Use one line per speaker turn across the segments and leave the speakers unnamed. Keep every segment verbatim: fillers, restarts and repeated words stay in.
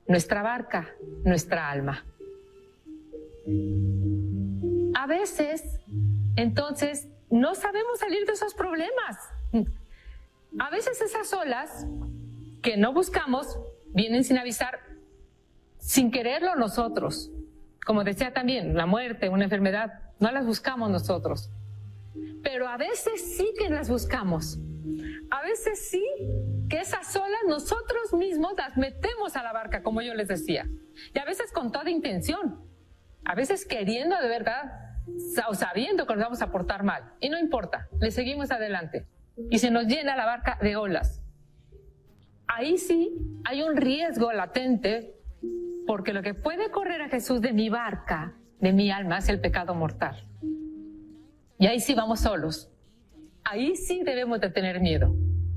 nuestra barca, nuestra alma. A veces, entonces, no sabemos salir de esos problemas. A veces esas olas que no buscamos vienen sin avisar, sin quererlo nosotros. Como decía también, la muerte, una enfermedad, no las buscamos nosotros. Pero a veces sí que las buscamos. A veces sí que esas olas nosotros mismos las metemos a la barca, como yo les decía. Y a veces con toda intención. A veces queriendo de verdad o sabiendo que nos vamos a portar mal. Y no importa, le seguimos adelante. Y se nos llena la barca de olas. Ahí sí hay un riesgo latente, porque lo que puede correr a Jesús de mi barca, de mi alma, es el pecado mortal. Y ahí sí vamos solos. Ahí sí debemos de tener miedo.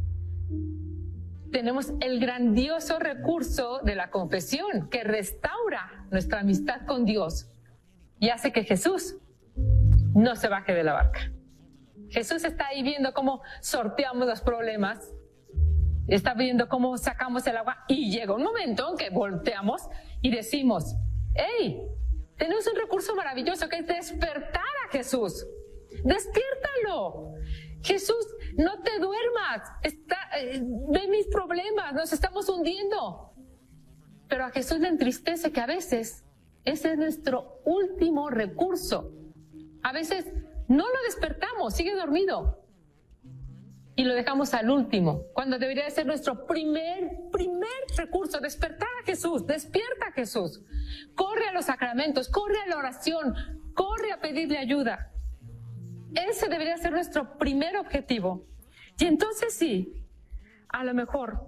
Tenemos el grandioso recurso de la confesión, que restaura nuestra amistad con Dios y hace que Jesús no se baje de la barca. Jesús está ahí viendo cómo sorteamos los problemas, está viendo cómo sacamos el agua, y llega un momento en que volteamos y decimos, ¡hey! Tenemos un recurso maravilloso que es despertar a Jesús. ¡Despiértalo! Jesús, no te duermas. Está, eh, ve mis problemas, nos estamos hundiendo. Pero a Jesús le entristece que a veces ese es nuestro último recurso. A veces no lo despertamos, sigue dormido. Y lo dejamos al último, cuando debería ser nuestro primer, primer recurso, despertar a Jesús, despierta a Jesús. Corre a los sacramentos, corre a la oración, corre a pedirle ayuda. Ese debería ser nuestro primer objetivo. Y entonces sí, a lo mejor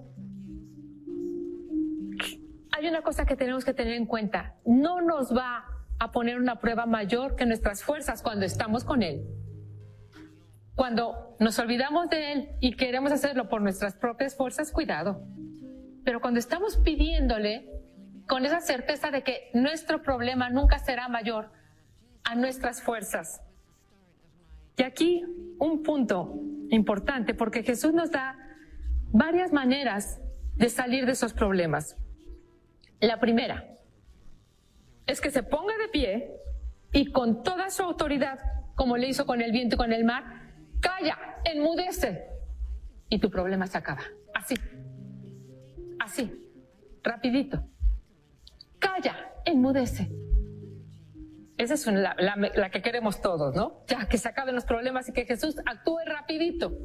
hay una cosa que tenemos que tener en cuenta. No nos va a poner una prueba mayor que nuestras fuerzas cuando estamos con Él. Cuando nos olvidamos de Él y queremos hacerlo por nuestras propias fuerzas, cuidado. Pero cuando estamos pidiéndole con esa certeza de que nuestro problema nunca será mayor a nuestras fuerzas. Y aquí un punto importante, porque Jesús nos da varias maneras de salir de esos problemas. La primera es que se ponga de pie y con toda su autoridad, como le hizo con el viento y con el mar, calla, enmudece, y tu problema se acaba. Así, así, rapidito. Calla, enmudece. Esa es una, la, la, la que queremos todos, ¿no? Ya, que se acaben los problemas y que Jesús actúe rapidito.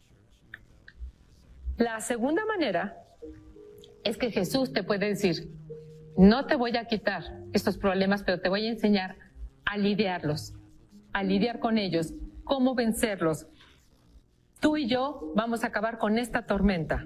La segunda manera es que Jesús te puede decir, no te voy a quitar estos problemas, pero te voy a enseñar a lidiarlos, a lidiar con ellos, cómo vencerlos. Tú y yo vamos a acabar con esta tormenta.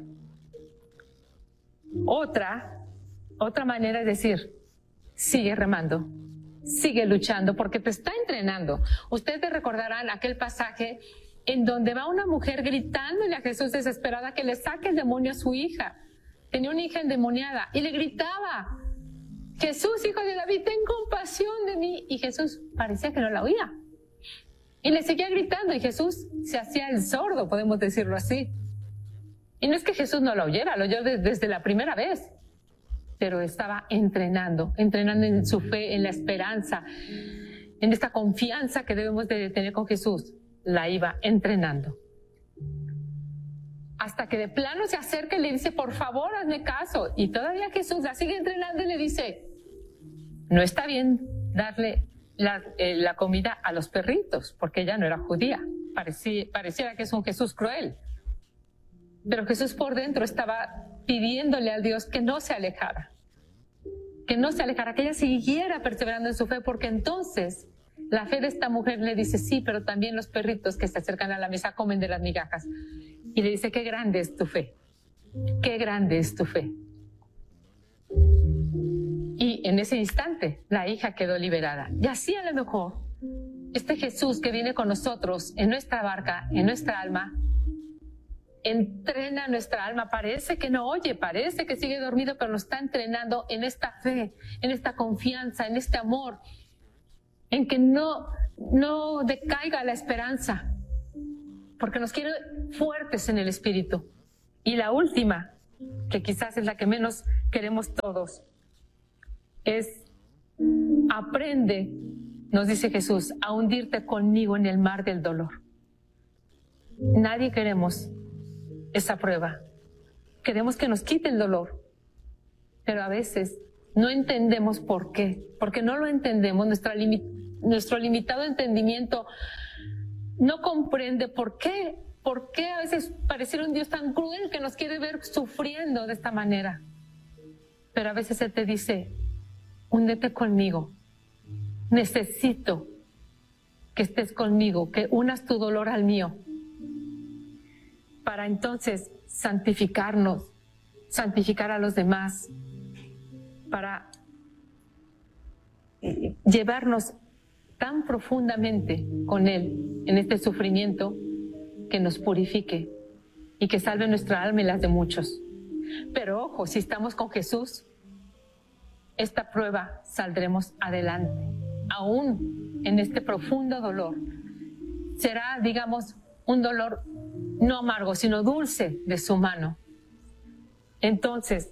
Otra, otra manera es decir, sigue remando, sigue luchando, porque te está entrenando. Ustedes recordarán aquel pasaje en donde va una mujer gritándole a Jesús desesperada que le saque el demonio a su hija. Tenía una hija endemoniada y le gritaba, Jesús, hijo de David, ten compasión de mí. Y Jesús parecía que no la oía. Y le seguía gritando y Jesús se hacía el sordo, podemos decirlo así. Y no es que Jesús no lo oyera, lo oyó desde la primera vez. Pero estaba entrenando, entrenando en su fe, en la esperanza, en esta confianza que debemos de tener con Jesús. La iba entrenando. Hasta que de plano se acerca y le dice, por favor, hazme caso. Y todavía Jesús la sigue entrenando y le dice, no está bien darle la, eh, la comida a los perritos, porque ella no era judía. Parecía, pareciera que es un Jesús cruel. Pero Jesús por dentro estaba pidiéndole al Dios que no se alejara. Que no se alejara, que ella siguiera perseverando en su fe, porque entonces la fe de esta mujer le dice, sí, pero también los perritos que se acercan a la mesa comen de las migajas. Y le dice, qué grande es tu fe, qué grande es tu fe. Y en ese instante la hija quedó liberada. Y así a lo mejor este Jesús que viene con nosotros en nuestra barca, en nuestra alma, entrena nuestra alma. Parece que no oye, parece que sigue dormido, pero nos está entrenando en esta fe, en esta confianza, en este amor, en que no, no decaiga la esperanza, porque nos quiere fuertes en el espíritu. Y la última, que quizás es la que menos queremos todos, es aprende, nos dice Jesús, a hundirte conmigo en el mar del dolor. Nadie queremos esa prueba. Queremos que nos quite el dolor, pero a veces no entendemos por qué, porque no lo entendemos. Nuestra limi- nuestro limitado entendimiento no comprende por qué, por qué a veces pareciera un Dios tan cruel que nos quiere ver sufriendo de esta manera. Pero a veces Él te dice, húndete conmigo, necesito que estés conmigo, que unas tu dolor al mío, para entonces santificarnos, santificar a los demás, para llevarnos tan profundamente con Él en este sufrimiento que nos purifique y que salve nuestra alma y las de muchos. Pero ojo, si estamos con Jesús, esta prueba saldremos adelante, aún en este profundo dolor. Será, digamos, un dolor no amargo, sino dulce de su mano. Entonces,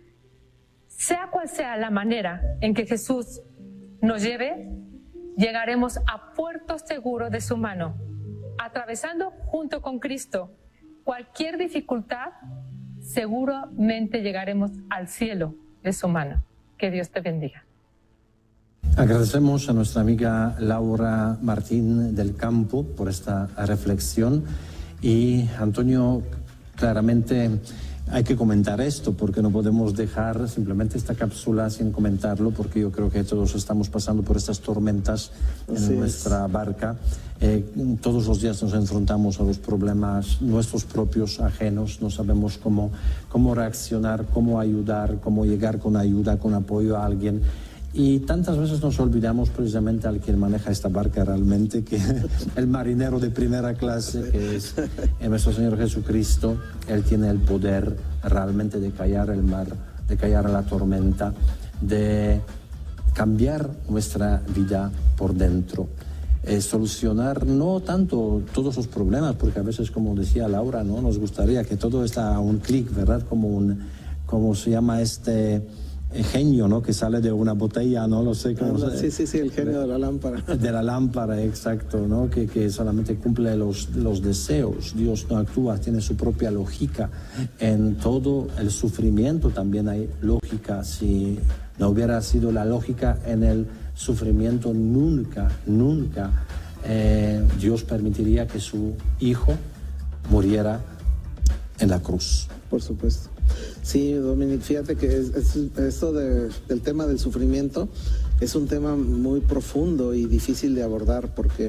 sea cual sea la manera en que Jesús nos lleve, llegaremos a puerto seguro de su mano, atravesando junto con Cristo cualquier dificultad. Seguramente llegaremos al cielo de su mano. Que Dios te bendiga.
Agradecemos a nuestra amiga Laura Martín del Campo por esta reflexión. Y Antonio, claramente hay que comentar esto, porque no podemos dejar simplemente esta cápsula sin comentarlo, porque yo creo que todos estamos pasando por estas tormentas en Así nuestra es. barca. Eh, todos los días nos enfrentamos a los problemas nuestros propios, ajenos, no sabemos cómo, cómo reaccionar, cómo ayudar, cómo llegar con ayuda, con apoyo a alguien. Y tantas veces nos olvidamos precisamente al quien maneja esta barca realmente, que el marinero de primera clase, que es nuestro Señor Jesucristo. Él tiene el poder realmente de callar el mar, de callar la tormenta, de cambiar nuestra vida por dentro. Eh, solucionar no tanto todos los problemas, porque a veces, como decía Laura, ¿no? Nos gustaría que todo está a un clic, ¿verdad? Como un, como se llama este... genio, ¿no? Que sale de una botella, no lo sé cómo
ah,
se...
Sí, sí, sí, el genio de la lámpara.
De la lámpara, exacto, ¿no? Que, que solamente cumple los, los deseos. Dios no actúa, tiene su propia lógica. En todo el sufrimiento también hay lógica. Si no hubiera sido la lógica en el sufrimiento, nunca, nunca eh, Dios permitiría que su Hijo muriera en la cruz.
Por supuesto. Sí, Dominic, fíjate que es, es, esto de, del tema del sufrimiento es un tema muy profundo y difícil de abordar, porque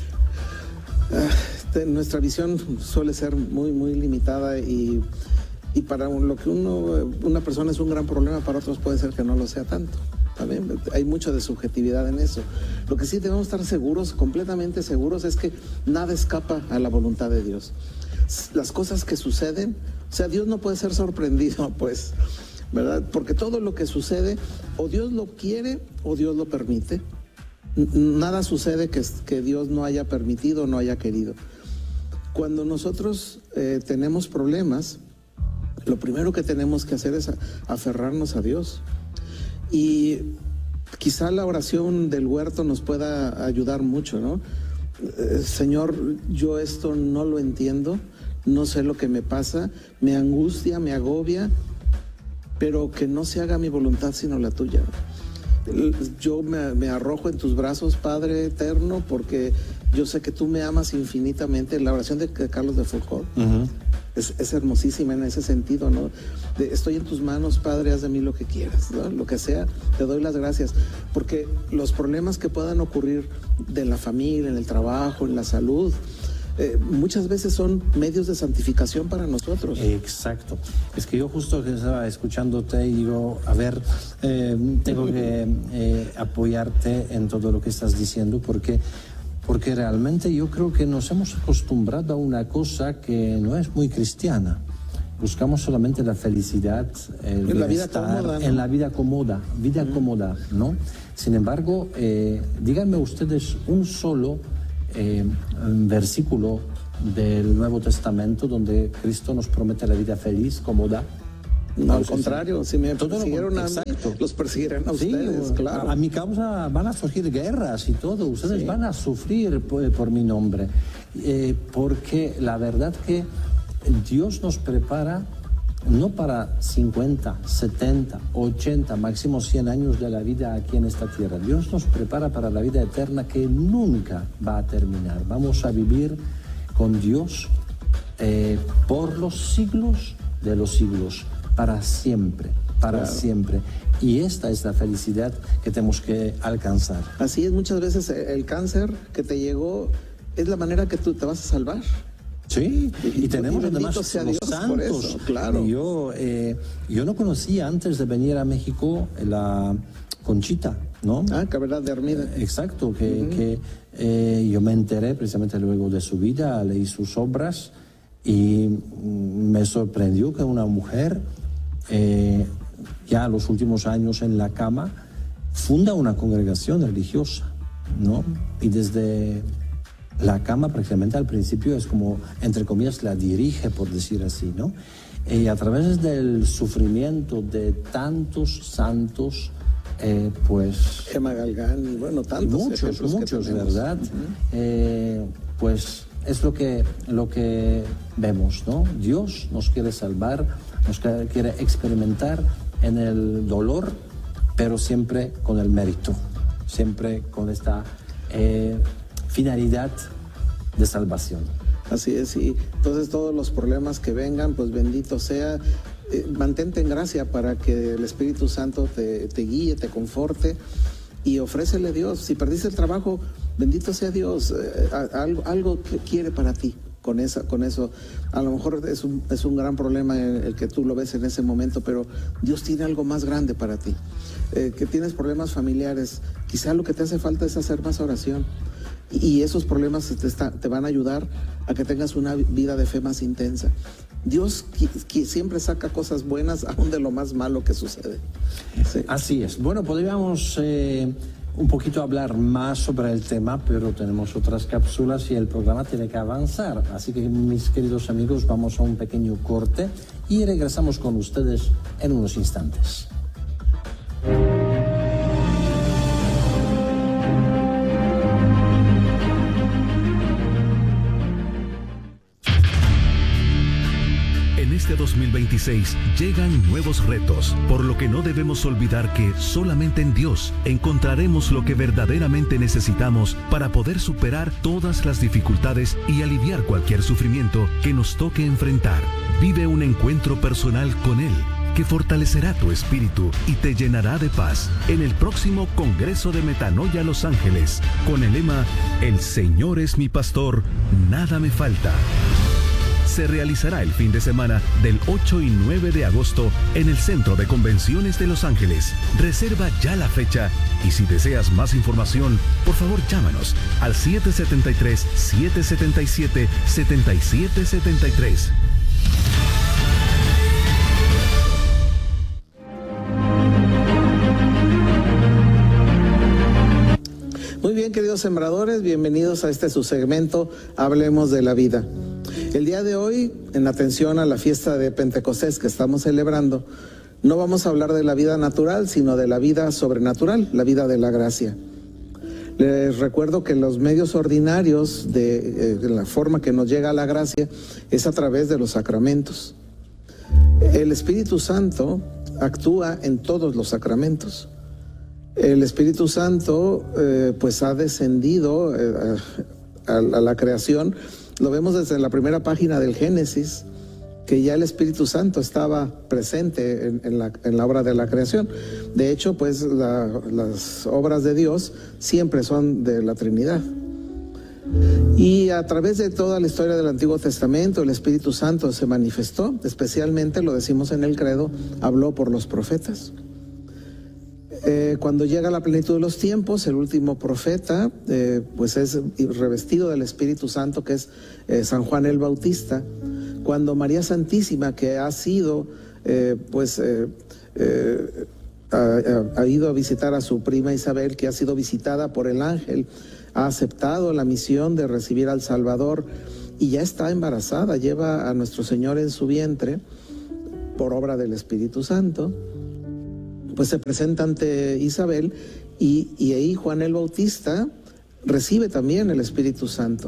uh, nuestra visión suele ser muy, muy limitada, y, y para lo que uno, una persona es un gran problema, para otros puede ser que no lo sea tanto. También hay mucho de subjetividad en eso. Lo que sí debemos estar seguros, completamente seguros, es que nada escapa a la voluntad de Dios. Las cosas que suceden, o sea, Dios no puede ser sorprendido, pues, ¿verdad? Porque todo lo que sucede, o Dios lo quiere o Dios lo permite. Nada sucede que, que Dios no haya permitido o no haya querido. Cuando nosotros eh, tenemos problemas, lo primero que tenemos que hacer es aferrarnos a Dios. Y quizá la oración del huerto nos pueda ayudar mucho, ¿no? Eh, Señor, yo esto no lo entiendo, no sé lo que me pasa, me angustia, me agobia, pero que no se haga mi voluntad sino la tuya. Yo me, me arrojo en tus brazos, Padre eterno, porque yo sé que tú me amas infinitamente. La oración de Carlos de Foucault uh-huh. es, es hermosísima en ese sentido, ¿no? De, estoy en tus manos, Padre, haz de mí lo que quieras, ¿no? Lo que sea, te doy las gracias, porque los problemas que puedan ocurrir de la familia, en el trabajo, en la salud, Eh, muchas veces son medios de santificación para nosotros.
Exacto. Es que yo justo que estaba escuchándote y digo, a ver, eh, tengo que eh, apoyarte en todo lo que estás diciendo, porque, porque realmente yo creo que nos hemos acostumbrado a una cosa que no es muy cristiana. Buscamos solamente la felicidad, el
en la vida cómoda, ¿no?
En la vida cómoda, vida mm. cómoda, ¿no? Sin embargo, eh, díganme ustedes un solo Eh, un versículo del Nuevo Testamento donde Cristo nos promete la vida feliz, cómoda.
No, al contrario, si me
todo
persiguieron
lo,
a
exacto.
mí, los persiguirán a
sí,
ustedes, claro.
A, a mi causa van a surgir guerras y todo, ustedes
Sí.
van a sufrir por, por mi nombre, eh, porque la verdad que Dios nos prepara no para cincuenta, setenta, ochenta, máximo cien años de la vida aquí en esta tierra. Dios nos prepara para la vida eterna que nunca va a terminar. Vamos a vivir con Dios eh, por los siglos de los siglos, para siempre, para
Claro.
siempre. Y esta es la felicidad que tenemos que alcanzar.
Así es, muchas veces el cáncer que te llegó es la manera que tú te vas a salvar.
Sí, y,
Y-
tenemos
y bendito
además
sea
los
Dios por
santos.
eso, claro.
Yo, eh, yo no conocía antes de venir a México la Conchita, ¿no?
Ah, Cabrera de Armida.
Exacto, que, uh-huh. que eh, yo me enteré precisamente luego de su vida, leí sus obras y me sorprendió que una mujer, eh, ya los últimos años en la cama, funda una congregación religiosa, ¿no? Y desde la cama prácticamente al principio es como, entre comillas, la dirige, por decir así, ¿no? Y a través del sufrimiento de tantos santos, eh, pues...
Gemma Galgán y bueno, tantos
muchos, muchos, ¿verdad? Uh-huh. eh, pues es lo que, lo que vemos, ¿no? Dios nos quiere salvar, nos quiere experimentar en el dolor, pero siempre con el mérito, siempre con esta eh, finalidad de salvación.
Así es, y entonces todos los problemas que vengan, pues bendito sea, eh, mantente en gracia para que el Espíritu Santo te, te guíe, te conforte y ofrécele a Dios. Si perdiste el trabajo, bendito sea Dios, eh, algo, algo que quiere para ti. Con, esa, con eso, a lo mejor es un, es un gran problema el, el que tú lo ves en ese momento, pero Dios tiene algo más grande para ti. Eh, que tienes problemas familiares, quizá lo que te hace falta es hacer más oración. Y esos problemas te, está, te van a ayudar a que tengas una vida de fe más intensa. Dios qui, qui, siempre saca cosas buenas aún de lo más malo que sucede. Sí.
Así es. Bueno, podríamos eh, un poquito hablar más sobre el tema, pero tenemos otras cápsulas y el programa tiene que avanzar. Así que, mis queridos amigos, vamos a un pequeño corte y regresamos con ustedes en unos instantes.
Este dos mil veintiséis llegan nuevos retos, por lo que no debemos olvidar que solamente en Dios encontraremos lo que verdaderamente necesitamos para poder superar todas las dificultades y aliviar cualquier sufrimiento que nos toque enfrentar. Vive un encuentro personal con Él, que fortalecerá tu espíritu y te llenará de paz en el próximo Congreso de Metanoia Los Ángeles, con el lema El Señor es mi pastor, nada me falta. Se realizará el fin de semana del ocho y nueve de agosto en el Centro de Convenciones de Los Ángeles. Reserva ya la fecha y si deseas más información, por favor llámanos al siete siete tres, siete siete siete, siete siete siete tres.
Muy bien, queridos sembradores, bienvenidos a este su segmento Hablemos de la Vida. El día de hoy, en atención a la fiesta de Pentecostés que estamos celebrando, no vamos a hablar de la vida natural, sino de la vida sobrenatural, la vida de la gracia. Les recuerdo que los medios ordinarios de, eh, de la forma que nos llega a la gracia es a través de los sacramentos. El Espíritu Santo actúa en todos los sacramentos. El Espíritu Santo eh, pues ha descendido eh, a, a la creación. Lo vemos desde la primera página del Génesis, que ya el Espíritu Santo estaba presente en, en, la, en la obra de la creación. De hecho, pues la, las obras de Dios siempre son de la Trinidad. Y a través de toda la historia del Antiguo Testamento, el Espíritu Santo se manifestó, especialmente, lo decimos en el credo, habló por los profetas. Eh, cuando llega la plenitud de los tiempos, el último profeta, eh, pues es revestido del Espíritu Santo, que es eh, San Juan el Bautista. Cuando María Santísima, que ha sido, eh, pues, eh, eh, ha, ha ido a visitar a su prima Isabel, que ha sido visitada por el ángel, ha aceptado la misión de recibir al Salvador y ya está embarazada, lleva a nuestro Señor en su vientre. por obra del Espíritu Santo, pues se presenta ante Isabel y, y ahí Juan el Bautista recibe también el Espíritu Santo.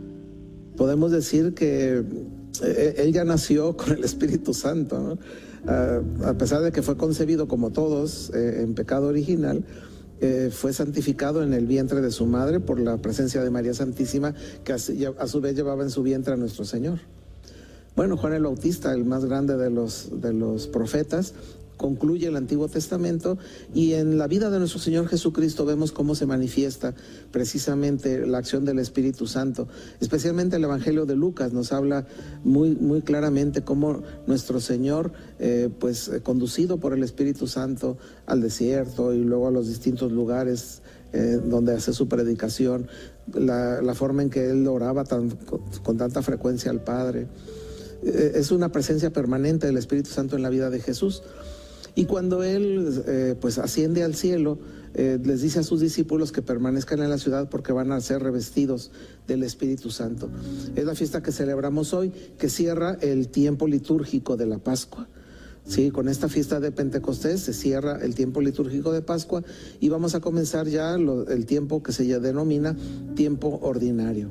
Podemos decir que él ya nació con el Espíritu Santo, ¿no? Uh, a pesar de que fue concebido como todos eh, en pecado original, eh, fue santificado en el vientre de su madre por la presencia de María Santísima, que a, a su vez llevaba en su vientre a nuestro Señor. Bueno, Juan el Bautista, el más grande de los, de los profetas, concluye el Antiguo Testamento, y en la vida de nuestro Señor Jesucristo vemos cómo se manifiesta precisamente la acción del Espíritu Santo. Especialmente el Evangelio de Lucas nos habla muy, muy claramente cómo nuestro Señor, eh, pues conducido por el Espíritu Santo al desierto y luego a los distintos lugares eh, donde hace su predicación, la, la forma en que Él oraba tan, con, con tanta frecuencia al Padre. Eh, es una presencia permanente del Espíritu Santo en la vida de Jesús. Y cuando Él eh, pues asciende al cielo, eh, les dice a sus discípulos que permanezcan en la ciudad porque van a ser revestidos del Espíritu Santo. Es la fiesta que celebramos hoy, que cierra el tiempo litúrgico de la Pascua. Sí, con esta fiesta de Pentecostés se cierra el tiempo litúrgico de Pascua y vamos a comenzar ya lo, el tiempo que se denomina tiempo ordinario.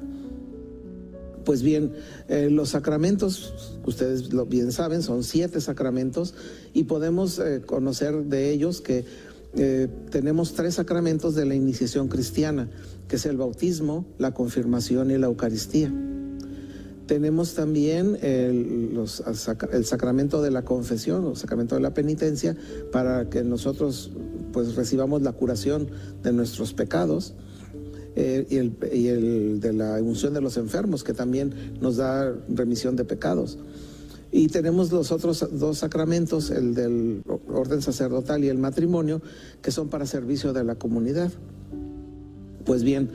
Pues bien, eh, los sacramentos, ustedes lo bien saben, son siete sacramentos y podemos eh, conocer de ellos que eh, tenemos tres sacramentos de la iniciación cristiana, que es el bautismo, la confirmación y la Eucaristía. Tenemos también el, los, el sacramento de la confesión, el sacramento de la penitencia, para que nosotros pues recibamos la curación de nuestros pecados. Eh, y, el, y el de la unción de los enfermos, que también nos da remisión de pecados. Y tenemos los otros dos sacramentos, el del orden sacerdotal y el matrimonio, que son para servicio de la comunidad. Pues bien,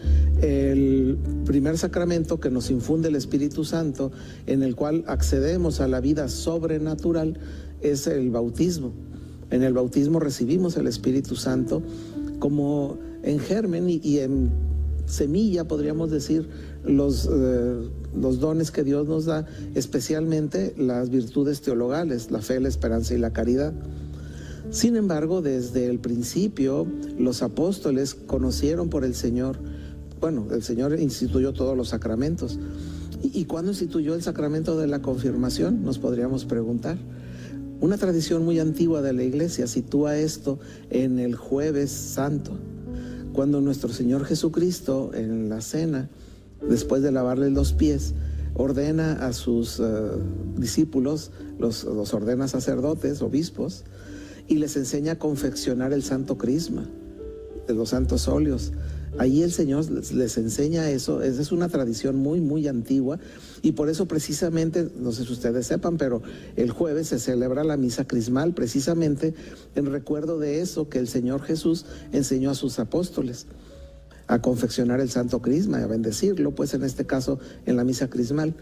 el primer sacramento que nos infunde el Espíritu Santo, en el cual accedemos a la vida sobrenatural, es el bautismo. En el bautismo recibimos el Espíritu Santo como en germen y, y en semilla, podríamos decir, los, eh, los dones que Dios nos da, especialmente las virtudes teologales, la fe, la esperanza y la caridad. Sin embargo, desde el principio, los apóstoles conocieron por el Señor, bueno, el Señor instituyó todos los sacramentos. ¿Y, y cuándo instituyó el sacramento de la confirmación? Nos podríamos preguntar. Una tradición muy antigua de la Iglesia sitúa esto en el Jueves Santo, cuando nuestro Señor Jesucristo en la cena, después de lavarle los pies, ordena a sus uh, discípulos, los, los ordena sacerdotes, obispos, y les enseña a confeccionar el santo crisma, de los santos óleos. Ahí el Señor les, les enseña eso. Esa es una tradición muy, muy antigua, y por eso precisamente, no sé si ustedes sepan, pero el jueves se celebra la misa crismal, precisamente en recuerdo de eso que el Señor Jesús enseñó a sus apóstoles, a confeccionar el santo crisma, a bendecirlo, pues en este caso en la misa crismal.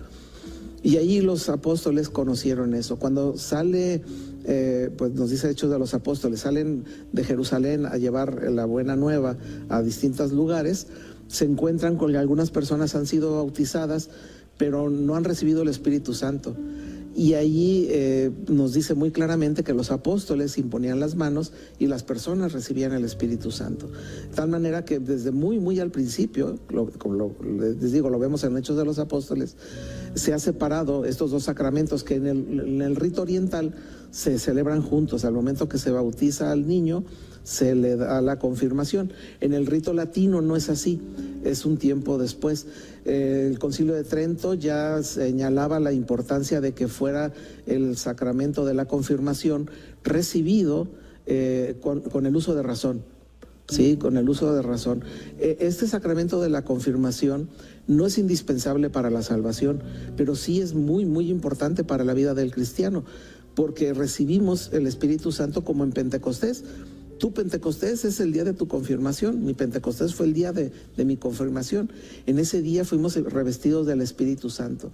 Y ahí los apóstoles conocieron eso. Cuando sale, eh, pues nos dice Hechos de los Apóstoles, salen de Jerusalén a llevar la buena nueva a distintos lugares, se encuentran con que algunas personas han sido bautizadas, pero no han recibido el Espíritu Santo. Y allí eh, nos dice muy claramente que los apóstoles imponían las manos y las personas recibían el Espíritu Santo. De tal manera que desde muy, muy al principio, lo, como lo, les digo, lo vemos en Hechos de los Apóstoles, se ha separado estos dos sacramentos que en el, en el rito oriental se celebran juntos. Al momento que se bautiza al niño, se le da la confirmación. En el rito latino no es así, es un tiempo después. El Concilio de Trento ya señalaba la importancia de que fuera el sacramento de la confirmación recibido eh, con, con el uso de razón. Sí, con el uso de razón. Este sacramento de la confirmación no es indispensable para la salvación, pero sí es muy, muy importante para la vida del cristiano, porque recibimos el Espíritu Santo como en Pentecostés. Tu Pentecostés es el día de tu confirmación, mi Pentecostés fue el día de, de mi confirmación. En ese día fuimos revestidos del Espíritu Santo.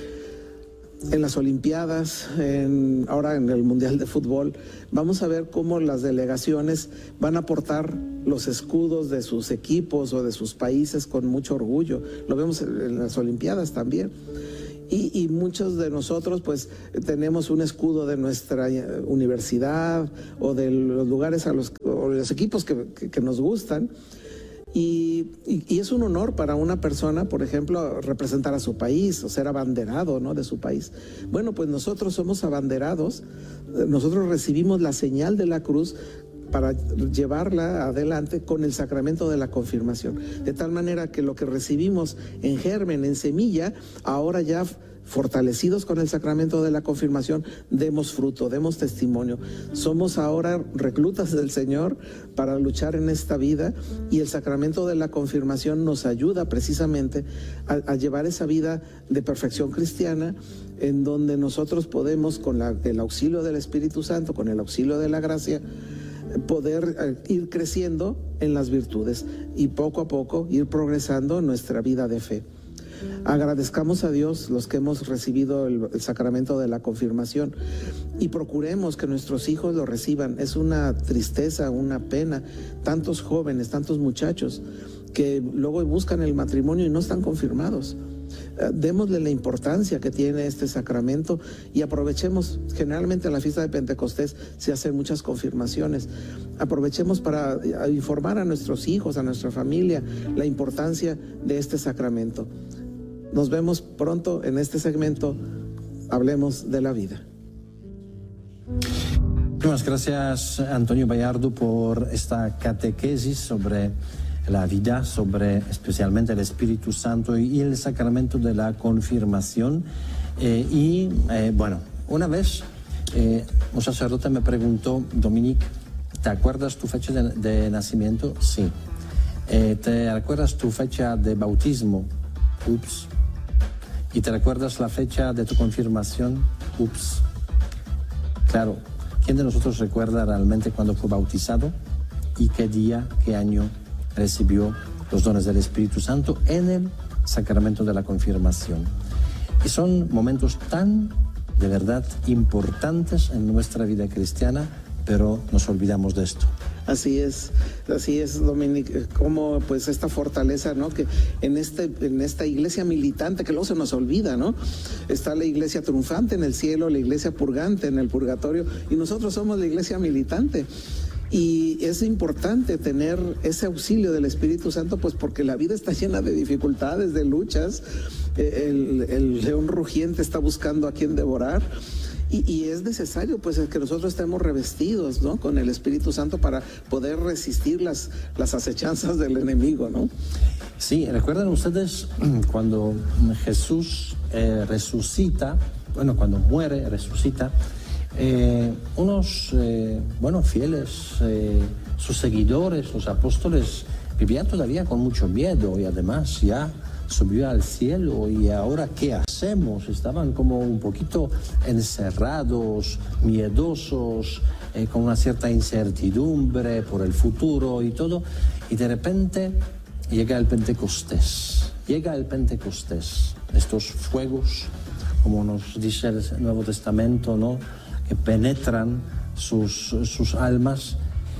En las Olimpiadas, en, ahora en el Mundial de Fútbol, vamos a ver cómo las delegaciones van a portar los escudos de sus equipos o de sus países con mucho orgullo. Lo vemos en las Olimpiadas también. Y, y muchos de nosotros pues tenemos un escudo de nuestra universidad o de los lugares a los, o los equipos que, que, que nos gustan. Y, y, y es un honor para una persona, por ejemplo, representar a su país o ser abanderado, ¿no?, de su país. Bueno, pues nosotros somos abanderados, nosotros recibimos la señal de la cruz para llevarla adelante con el sacramento de la confirmación. De tal manera que lo que recibimos en germen, en semilla, ahora ya fortalecidos con el sacramento de la confirmación, demos fruto, demos testimonio. Somos ahora reclutas del Señor para luchar en esta vida, y el sacramento de la confirmación nos ayuda precisamente a, a llevar esa vida de perfección cristiana, en donde nosotros podemos, con la, el auxilio del Espíritu Santo, con el auxilio de la gracia, poder ir creciendo en las virtudes y poco a poco ir progresando en nuestra vida de fe. Agradezcamos a Dios los que hemos recibido el, el sacramento de la confirmación, y procuremos que nuestros hijos lo reciban. Es una tristeza, una pena, tantos jóvenes, tantos muchachos que luego buscan el matrimonio y no están confirmados. Démosle la importancia que tiene este sacramento y aprovechemos. Generalmente en la fiesta de Pentecostés se hacen muchas confirmaciones. Aprovechemos para informar a nuestros hijos, a nuestra familia, la importancia de este sacramento. Nos vemos pronto en este segmento. Hablemos de la vida.
Muchas gracias, Antonio Bayardo, por esta catequesis sobre la vida, sobre especialmente el Espíritu Santo y el sacramento de la confirmación. Eh, y eh, bueno, una vez eh, un sacerdote me preguntó: Dominique, ¿te acuerdas tu fecha de, de nacimiento? Sí. Eh, ¿Te acuerdas tu fecha de bautismo? Ups. ¿Y te recuerdas la fecha de tu confirmación? Ups. Claro, ¿quién de nosotros recuerda realmente cuándo fue bautizado y qué día, qué año recibió los dones del Espíritu Santo en el sacramento de la confirmación? Y son momentos tan, de verdad, importantes en nuestra vida cristiana, pero nos olvidamos de esto.
Así es, así es, Dominique, como pues esta fortaleza, ¿no?, que en este, en esta iglesia militante, que luego se nos olvida, ¿no? Está la iglesia triunfante en el cielo, la iglesia purgante en el purgatorio, y nosotros somos la iglesia militante. Y es importante tener ese auxilio del Espíritu Santo, pues porque la vida está llena de dificultades, de luchas. El, el león rugiente está buscando a quien devorar. Y, y es necesario pues que nosotros estemos revestidos, ¿no?, con el Espíritu Santo para poder resistir las, las acechanzas del enemigo, ¿no?
Sí, ¿recuerdan ustedes cuando Jesús eh, resucita, bueno, cuando muere, resucita, eh, unos, eh, bueno, fieles, eh, sus seguidores, los apóstoles, vivían todavía con mucho miedo, y además ya subió al cielo, y ahora ¿qué hacemos? Estaban como un poquito encerrados, miedosos, eh, con una cierta incertidumbre por el futuro y todo, y de repente llega el Pentecostés, llega el Pentecostés, estos fuegos, como nos dice el Nuevo Testamento, ¿no?, que penetran sus, sus almas.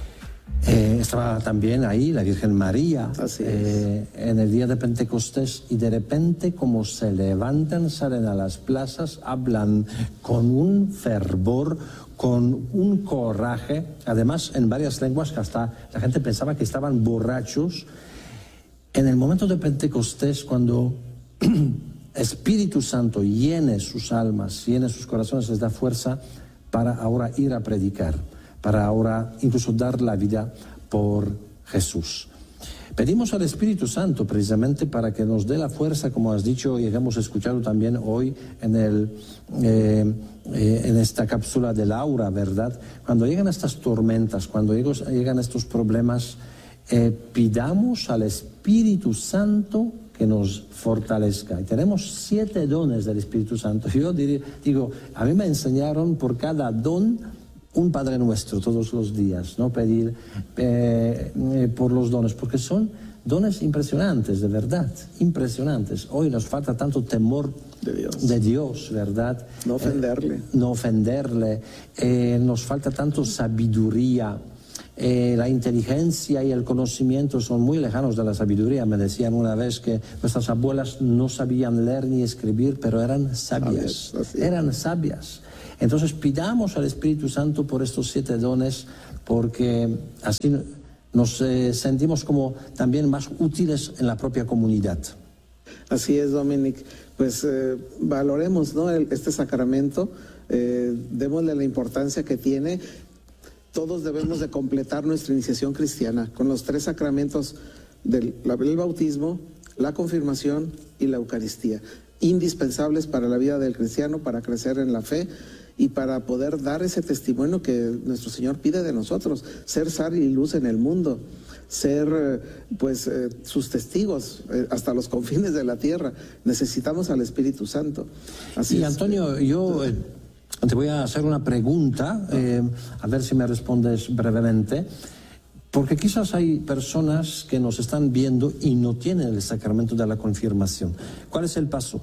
Eh, estaba también ahí la Virgen María eh, en el día de Pentecostés, y de repente, como se levantan, salen a las plazas, hablan con un fervor, con un coraje, además en varias lenguas que hasta la gente pensaba que estaban borrachos. En el momento de Pentecostés, cuando Espíritu Santo llene sus almas, llene sus corazones, les da fuerza para ahora ir a predicar, para ahora incluso dar la vida por Jesús. Pedimos al Espíritu Santo precisamente para que nos dé la fuerza, como has dicho y hemos escuchado también hoy en, el, eh, eh, en esta cápsula de Laura, ¿verdad? Cuando llegan estas tormentas, cuando llegan estos problemas, eh, pidamos al Espíritu Santo que nos fortalezca. Y tenemos siete dones del Espíritu Santo. Yo diría, digo, a mí me enseñaron por cada don un Padre Nuestro todos los días, ¿no? Pedir eh, eh, por los dones, porque son dones impresionantes, de verdad, impresionantes. Hoy nos falta tanto temor de Dios, de Dios, ¿verdad?
No ofenderle.
Eh, no ofenderle. Eh, nos falta tanto sabiduría. eh, la inteligencia y el conocimiento son muy lejanos de la sabiduría. Me decían una vez que nuestras abuelas no sabían leer ni escribir, pero eran sabias, eran sabias. Entonces pidamos al Espíritu Santo por estos siete dones, porque así nos eh, sentimos como también más útiles en la propia comunidad.
Así es, Dominic. Pues eh, valoremos, ¿no?, el, este sacramento, eh, démosle la importancia que tiene. Todos debemos de completar nuestra iniciación cristiana con los tres sacramentos del, del bautismo, la confirmación y la Eucaristía, indispensables para la vida del cristiano, para crecer en la fe y para poder dar ese testimonio que nuestro Señor pide de nosotros, ser sal y luz en el mundo, ser pues eh, sus testigos eh, hasta los confines de la tierra. Necesitamos al Espíritu Santo. Así
y
es.
Antonio, yo eh, te voy a hacer una pregunta, eh, a ver si me respondes brevemente, porque quizás hay personas que nos están viendo y no tienen el sacramento de la confirmación. ¿Cuál es el paso?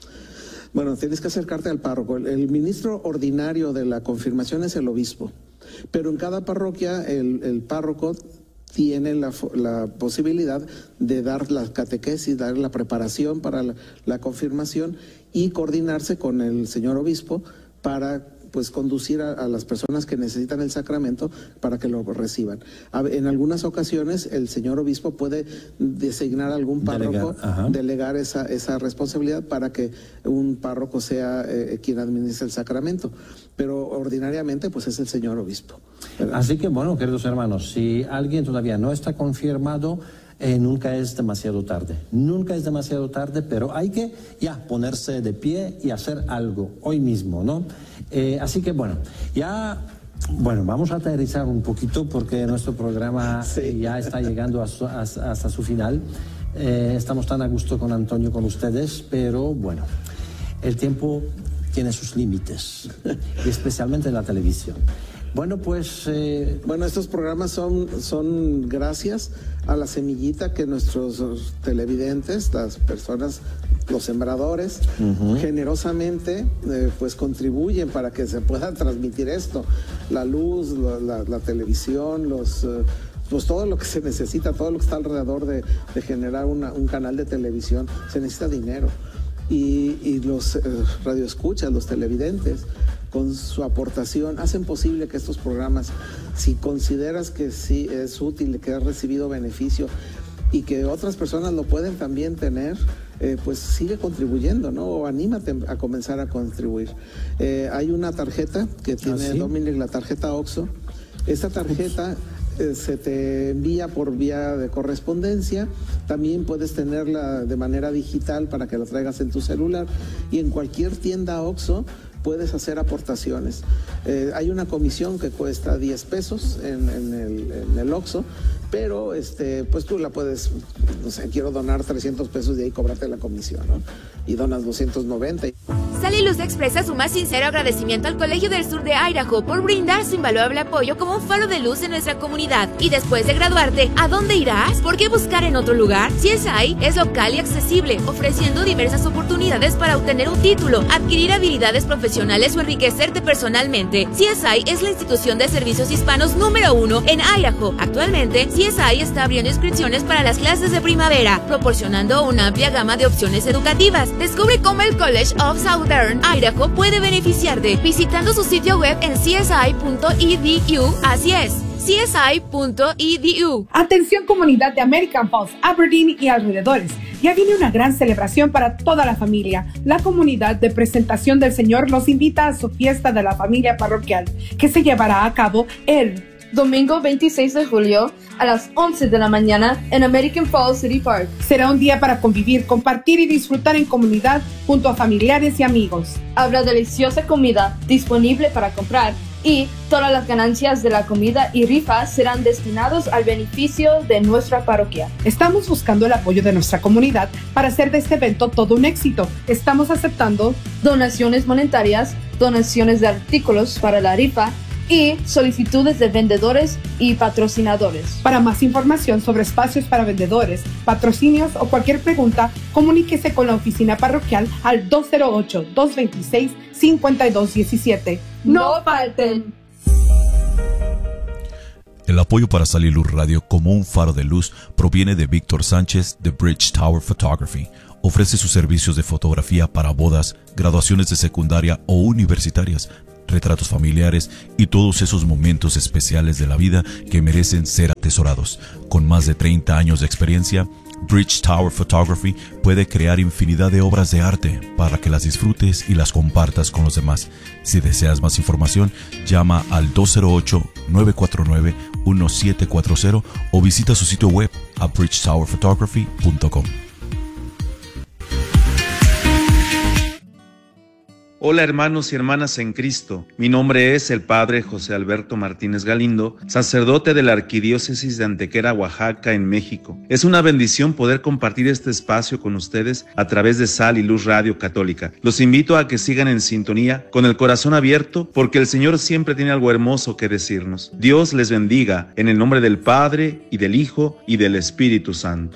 Bueno, tienes que acercarte al párroco. El, el ministro ordinario de la confirmación es el obispo, pero en cada parroquia el, el párroco tiene la, la posibilidad de dar la catequesis, dar la preparación para la, la confirmación y coordinarse con el señor obispo para pues conducir a, a las personas que necesitan el sacramento para que lo reciban. A, en algunas ocasiones el señor obispo puede designar a algún párroco, delegar, delegar esa, esa responsabilidad para que un párroco sea eh, quien administre el sacramento, pero ordinariamente pues es el señor obispo, ¿verdad?
Así que bueno, queridos hermanos, si alguien todavía no está confirmado, Eh, nunca es demasiado tarde, nunca es demasiado tarde, pero hay que ya ponerse de pie y hacer algo hoy mismo, ¿no? Eh, así que bueno, ya, bueno, vamos a aterrizar un poquito porque nuestro programa sí. ya está llegando a su, a, hasta su final. Eh, estamos tan a gusto con Antonio, con ustedes, pero bueno, el tiempo tiene sus límites, y especialmente en la televisión. Bueno, pues... Eh...
Bueno, estos programas son, son gracias a la semillita que nuestros televidentes, las personas, los sembradores, uh-huh. generosamente eh, pues contribuyen para que se pueda transmitir esto. La luz, la, la, la televisión, los... Eh, pues todo lo que se necesita, todo lo que está alrededor de, de generar una, un canal de televisión, se necesita dinero. Y, y los eh, radioescuchas, los televidentes, con su aportación, hacen posible que estos programas, si consideras que sí es útil, que has recibido beneficio y que otras personas lo pueden también tener, eh, pues sigue contribuyendo, ¿no? O anímate a comenzar a contribuir. Eh, hay una tarjeta que tiene, ¿ah, sí? Dominic, la tarjeta OXXO. Esta tarjeta eh, se te envía por vía de correspondencia. También puedes tenerla de manera digital para que la traigas en tu celular, y en cualquier tienda OXXO puedes hacer aportaciones. Eh, hay una comisión que cuesta diez pesos en, en, el, en el OXXO, pero este, pues tú la puedes, no sé, quiero donar trescientos pesos y ahí cobrarte la comisión, ¿no? Y donas doscientos noventa.
Sal y Luz expresa su más sincero agradecimiento al Colegio del Sur de Idaho por brindar su invaluable apoyo como un faro de luz en nuestra comunidad. Y después de graduarte, ¿a dónde irás? ¿Por qué buscar en otro lugar? C S I es local y accesible, ofreciendo diversas oportunidades para obtener un título, adquirir habilidades profesionales o enriquecerte personalmente. C S I es la institución de servicios hispanos número uno en Idaho. Actualmente, C S I está abriendo inscripciones para las clases de primavera, proporcionando una amplia gama de opciones educativas. Descubre cómo el College of Southern Idaho puede beneficiarte visitando su sitio web en c s i punto e d u. Así es, c s i punto e d u.
Atención, comunidad de American Falls, Aberdeen y alrededores. Ya viene una gran celebración para toda la familia. La comunidad de Presentación del Señor los invita a su fiesta de la familia parroquial, que se llevará a cabo el
domingo veintiséis de julio a las once de la mañana en American Falls City Park.
Será un día para convivir, compartir y disfrutar en comunidad junto a familiares y amigos.
Habrá deliciosa comida disponible para comprar y todas las ganancias de la comida y rifa serán destinados al beneficio de nuestra parroquia.
Estamos buscando el apoyo de nuestra comunidad para hacer de este evento todo un éxito. Estamos aceptando
donaciones monetarias, donaciones de artículos para la rifa y solicitudes de vendedores y patrocinadores.
Para más información sobre espacios para vendedores, patrocinios o cualquier pregunta, comuníquese con la oficina parroquial al dos cero ocho, dos dos seis, cinco dos uno siete.
¡No falten!
El apoyo para Sal y Luz Radio como un faro de luz proviene de Víctor Sánchez de Bridge Tower Photography. Ofrece sus servicios de fotografía para bodas, graduaciones de secundaria o universitarias, retratos familiares y todos esos momentos especiales de la vida que merecen ser atesorados. Con más de treinta años de experiencia, Bridge Tower Photography puede crear infinidad de obras de arte para que las disfrutes y las compartas con los demás. Si deseas más información, llama al dos cero ocho, nueve cuatro nueve, uno siete cuatro cero o visita su sitio web a bridge tower photography punto com.
Hola hermanos y hermanas en Cristo, mi nombre es el Padre José Alberto Martínez Galindo, sacerdote de la Arquidiócesis de Antequera, Oaxaca, en México. Es una bendición poder compartir este espacio con ustedes a través de Sal y Luz Radio Católica. Los invito a que sigan en sintonía, con el corazón abierto, porque el Señor siempre tiene algo hermoso que decirnos. Dios les bendiga, en el nombre del Padre, y del Hijo, y del Espíritu Santo.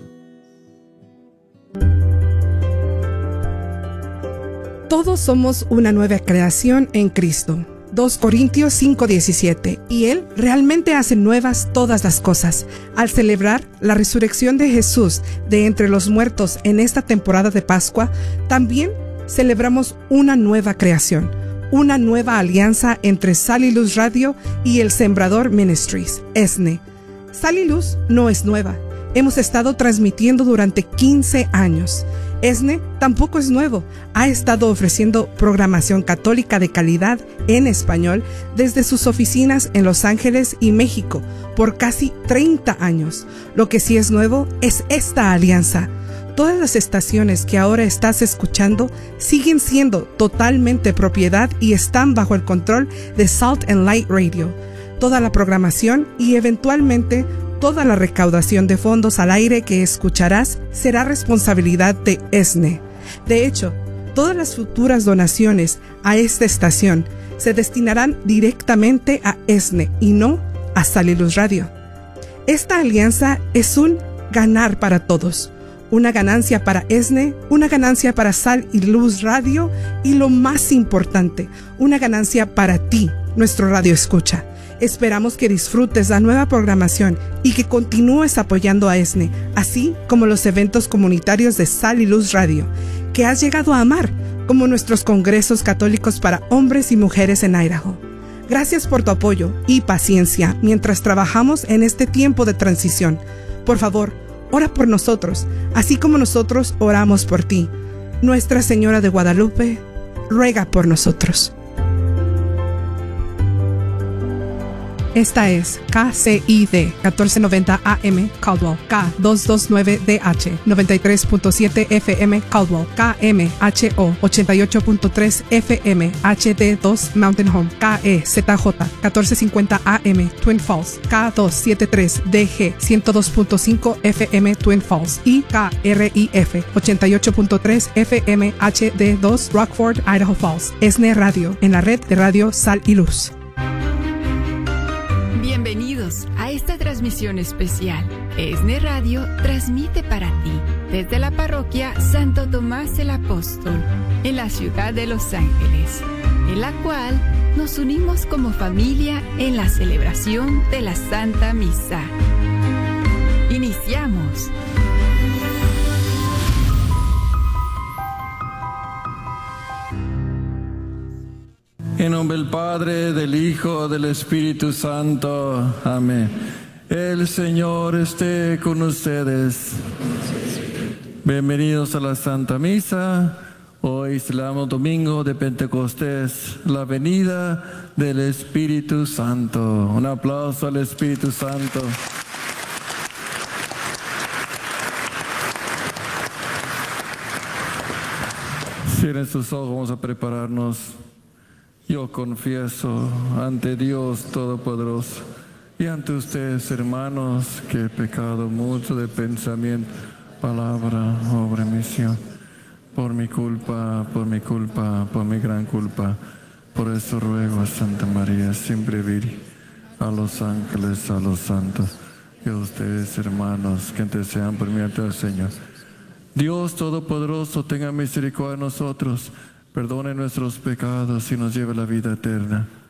Todos somos una nueva creación en Cristo. dos Corintios cinco diecisiete. Y Él realmente hace nuevas todas las cosas. Al celebrar la resurrección de Jesús de entre los muertos en esta temporada de Pascua, también celebramos una nueva creación, una nueva alianza entre Sal y Luz Radio y el Sembrador Ministries, E S N E. Sal y Luz no es nueva. Hemos estado transmitiendo durante quince años. E S N E tampoco es nuevo. Ha estado ofreciendo programación católica de calidad en español desde sus oficinas en Los Ángeles y México por casi treinta años. Lo que sí es nuevo es esta alianza. Todas las estaciones que ahora estás escuchando siguen siendo totalmente propiedad y están bajo el control de Salt and Light Radio. Toda la programación y eventualmente toda la recaudación de fondos al aire que escucharás será responsabilidad de E S N E. De hecho, todas las futuras donaciones a esta estación se destinarán directamente a E S N E y no a Sal y Luz Radio. Esta alianza es un ganar para todos. Una ganancia para E S N E, una ganancia para Sal y Luz Radio y lo más importante, una ganancia para ti, nuestro radio escucha. Esperamos que disfrutes la nueva programación y que continúes apoyando a E S N E, así como los eventos comunitarios de Sal y Luz Radio, que has llegado a amar, como nuestros congresos católicos para hombres y mujeres en Idaho. Gracias por tu apoyo y paciencia mientras trabajamos en este tiempo de transición. Por favor, ora por nosotros, así como nosotros oramos por ti. Nuestra Señora de Guadalupe, ruega por nosotros. Esta es K C I D catorce noventa A M Caldwell, K doscientos veintinueve D H noventa y tres punto siete F M Caldwell, K M H O ochenta y ocho punto tres F M H D dos Mountain Home, K E Z J catorce cincuenta A M Twin Falls, K doscientos setenta y tres D G ciento dos punto cinco F M Twin Falls y K R I F ochenta y ocho punto tres F M H D dos Rockford, Idaho Falls. E S N E Radio, en la red de Radio Sal y Luz.
Bienvenidos a esta transmisión especial. E S N E Radio transmite para ti desde la parroquia Santo Tomás el Apóstol en la ciudad de Los Ángeles, en la cual nos unimos como familia en la celebración de la Santa Misa. Iniciamos.
En nombre del Padre, del Hijo, del Espíritu Santo. Amén. El Señor esté con ustedes. Bienvenidos a la Santa Misa. Hoy celebramos domingo de Pentecostés, la venida del Espíritu Santo. Un aplauso al Espíritu Santo. Cierren sus ojos, vamos a prepararnos. Yo confieso ante Dios Todopoderoso y ante ustedes, hermanos, que he pecado mucho de pensamiento, palabra, obra, misión. Por mi culpa, por mi culpa, por mi gran culpa. Por eso ruego a Santa María, siempre Virgen, a los ángeles, a los santos, y a ustedes, hermanos, que desean por mí ante el Señor. Dios Todopoderoso, tenga misericordia de nosotros, perdone nuestros pecados y nos lleve a la vida eterna.